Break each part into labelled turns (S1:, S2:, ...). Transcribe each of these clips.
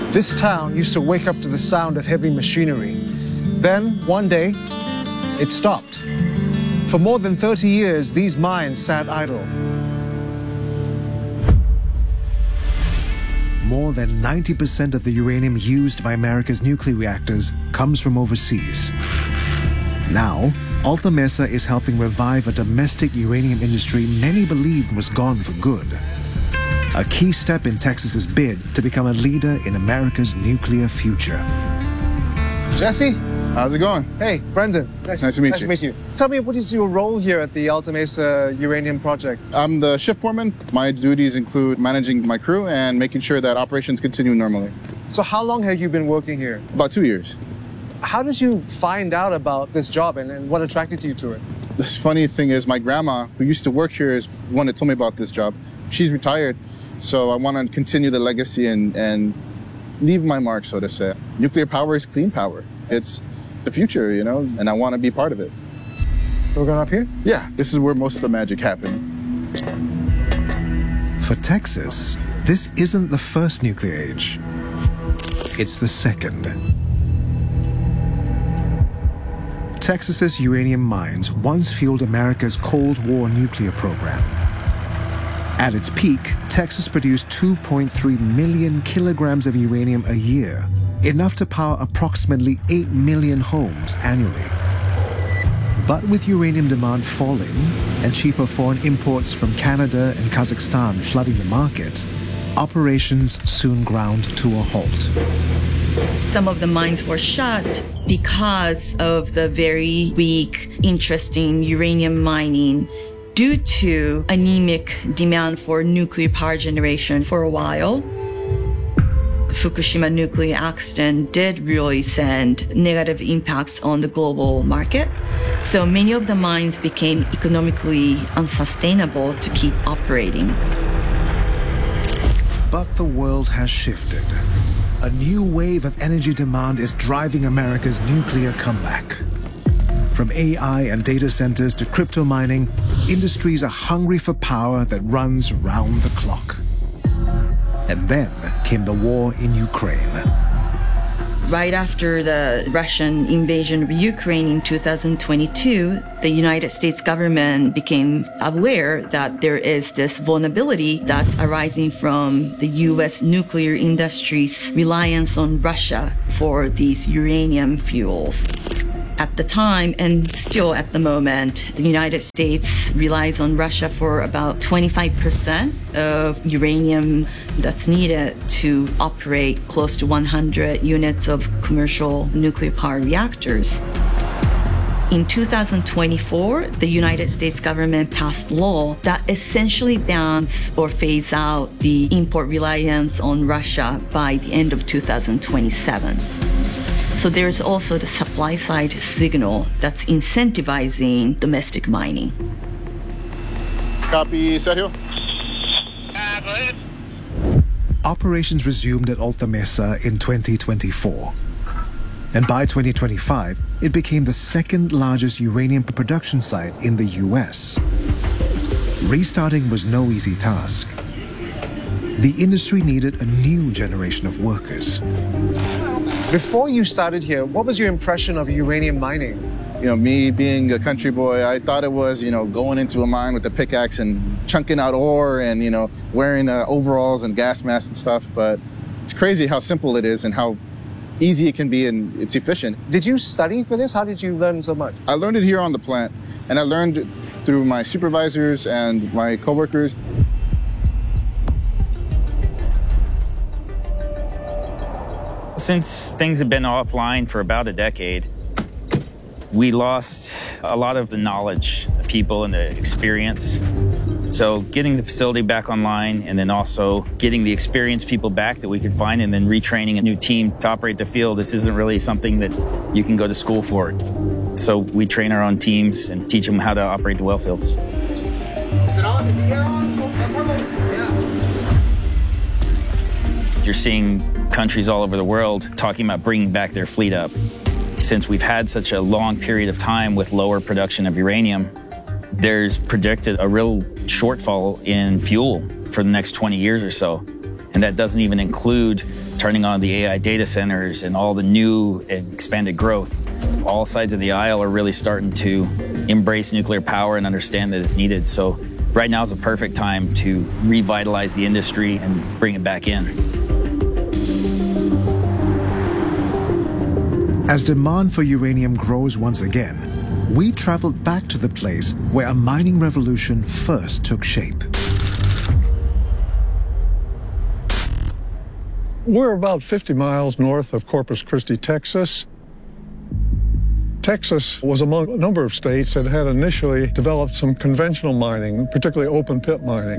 S1: This town used to wake up to the sound of heavy machinery. Then, one day, it stopped. For more than 30 years, these mines sat idle. More than 90% of the uranium used by America's nuclear reactors comes from overseas. Now, Alta Mesa is helping revive a domestic uranium industry many believed was gone for good. A key step in Texas's bid to become a leader in America's nuclear future. Jesse?
S2: How's it going?
S1: Hey, Brendan.
S2: Nice to meet you.
S1: Nice to meet you. Tell me, what is your role here at the Alta Mesa Uranium Project?
S2: I'm the shift foreman. My duties include managing my crew and making sure that operations continue normally.
S1: So how long have you been working here?
S2: About 2 years.
S1: How did you find out about this job and what attracted you to it?
S2: The funny thing is my grandma, who used to work here, is one that told me about this job. She's retired, so I want to continue the legacy and leave my mark, so to say. Nuclear power is clean power. It's the future, you know, and I want to be part of it.
S1: So we're going up here?
S2: Yeah, this is where most of the magic happens.
S1: For Texas, this isn't the first nuclear age. It's the second. Texas's uranium mines once fueled America's Cold War nuclear program. At its peak, Texas produced 2.3 million kilograms of uranium a year, enough to power approximately 8 million homes annually. But with uranium demand falling and cheaper foreign imports from Canada and Kazakhstan flooding the market, operations soon ground to a halt.
S3: Some of the mines were shut because of the very weak interest in uranium mining due to anemic demand for nuclear power generation for a while. The Fukushima nuclear accident did really send negative impacts on the global market. So many of the mines became economically unsustainable to keep operating.
S1: But the world has shifted. A new wave of energy demand is driving America's nuclear comeback. From AI and data centers to crypto mining, industries are hungry for power that runs round the clock. And then came the war in Ukraine.
S3: Right after the Russian invasion of Ukraine in 2022, the United States government became aware that there is this vulnerability that's arising from the U.S. nuclear industry's reliance on Russia for these uranium fuels. At the time, and still at the moment, the United States relies on Russia for about 25% of uranium that's needed to operate close to 100 units of commercial nuclear power reactors. In 2024, the United States government passed law that essentially bans or phase out the import reliance on Russia by the end of 2027. So there's also the supply side signal that's incentivizing domestic mining.
S2: Copy, Sergio.
S4: Go ahead.
S1: Operations resumed at Alta Mesa in 2024. And by 2025, it became the second largest uranium production site in the US. Restarting was no easy task. The industry needed a new generation of workers. Before you started here, what was your impression of uranium mining?
S2: You know, me being a country boy, I thought it was, you know, going into a mine with a pickaxe and chunking out ore and, you know, wearing overalls and gas masks and stuff. But it's crazy how simple it is and how easy it can be, and it's efficient.
S1: Did you study for this? How did you learn so much?
S2: I learned it here on the plant, and I learned it through my supervisors and my coworkers.
S5: Since things have been offline for about a decade, we lost a lot of the knowledge, the people, and the experience. So getting the facility back online and then also getting the experienced people back that we could find and then retraining a new team to operate the field, this isn't really something that you can go to school for. So we train our own teams and teach them how to operate the well fields.
S4: Is it on? Is the air on? Yeah.
S5: You're seeing countries all over the world talking about bringing back their fleet up. Since we've had such a long period of time with lower production of uranium, there's predicted a real shortfall in fuel for the next 20 years or so. And that doesn't even include turning on the AI data centers and all the new and expanded growth. All sides of the aisle are really starting to embrace nuclear power and understand that it's needed. So right now is a perfect time to revitalize the industry and bring it back in.
S1: As demand for uranium grows once again, we traveled back to the place where a mining revolution first took shape.
S6: We're about 50 miles north of Corpus Christi, Texas. Texas was among a number of states that had initially developed some conventional mining, particularly open pit mining.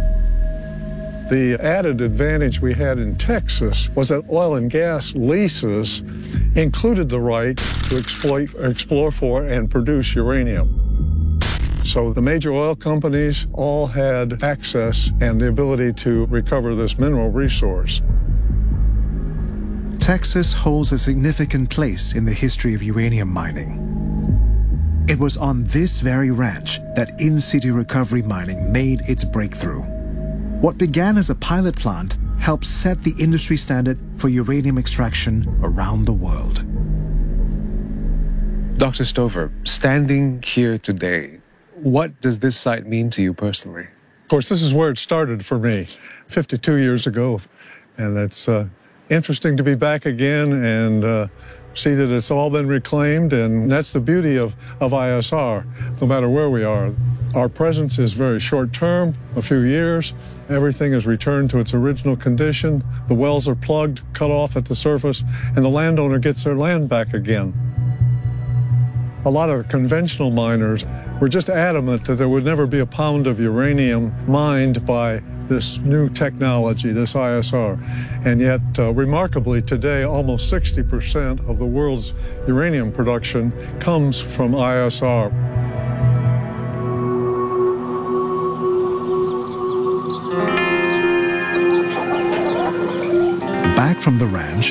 S6: The added advantage we had in Texas was that oil and gas leases included the right to explore for, and produce uranium. So the major oil companies all had access and the ability to recover this mineral resource.
S1: Texas holds a significant place in the history of uranium mining. It was on this very ranch that in-situ recovery mining made its breakthrough. What began as a pilot plant helped set the industry standard for uranium extraction around the world.
S7: Dr. Stover, standing here today, what does this site mean to you personally?
S6: Of course, this is where it started for me 52 years ago, and it's interesting to be back again and see that it's all been reclaimed, and that's the beauty of ISR, no matter where we are. Our presence is very short-term, a few years. Everything is returned to its original condition. The wells are plugged, cut off at the surface, and the landowner gets their land back again. A lot of conventional miners were just adamant that there would never be a pound of uranium mined by this new technology, this ISR. And yet, remarkably, today, almost 60% of the world's uranium production comes from ISR.
S1: Back from the ranch,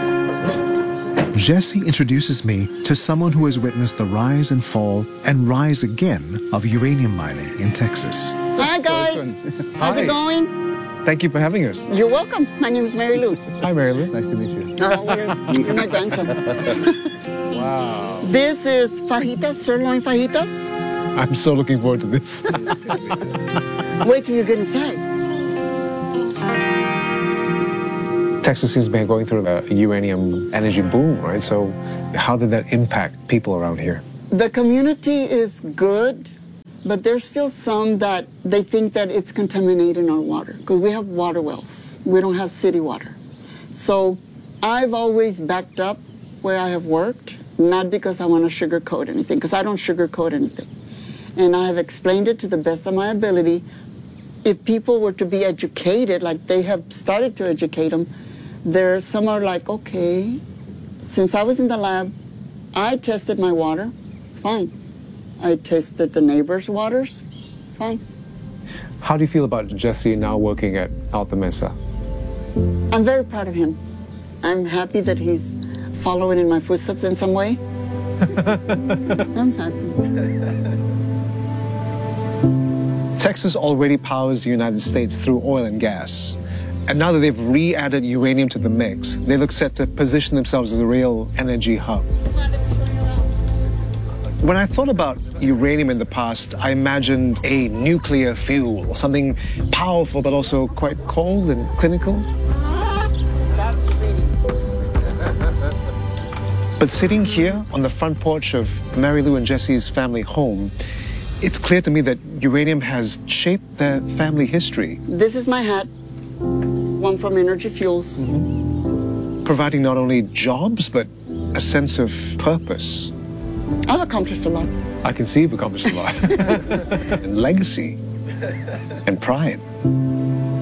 S1: Jesse introduces me to someone who has witnessed the rise and fall and rise again of uranium mining in Texas.
S8: Hi, guys. How's it going?
S7: Thank you for having us.
S8: You're welcome. My name is Mary Lou.
S7: Hi, Mary Lou.
S2: Nice to meet you.
S8: You're my grandson.
S7: Wow.
S8: This is fajitas, sirloin fajitas.
S7: I'm so looking forward to this.
S8: Wait till you get inside.
S7: Texas seems to be going through a uranium energy boom, right? So how did that impact people around here?
S8: The community is good, but there's still some that they think that it's contaminating our water because we have water wells. We don't have city water. So I've always backed up where I have worked, not because I want to sugarcoat anything, because I don't sugarcoat anything. And I have explained it to the best of my ability. If people were to be educated, like they have started to educate them, some are like, okay, since I was in the lab, I tested my water, fine. I tested the neighbors' waters, fine.
S7: How do you feel about Jesse now working at Alta Mesa?
S8: I'm very proud of him. I'm happy that he's following in my footsteps in some way. I'm happy.
S7: Texas already powers the United States through oil and gas. And now that they've re-added uranium to the mix, they look set to position themselves as a real energy hub. When I thought about uranium in the past, I imagined a nuclear fuel, something powerful but also quite cold and clinical. But sitting here on the front porch of Mary Lou and Jesse's family home, it's clear to me that uranium has shaped their family history.
S8: This is my hat, one from Energy Fuels.
S7: Providing not only jobs, but a sense of purpose.
S8: I've accomplished a lot.
S7: I can see you've accomplished a lot. And legacy and pride.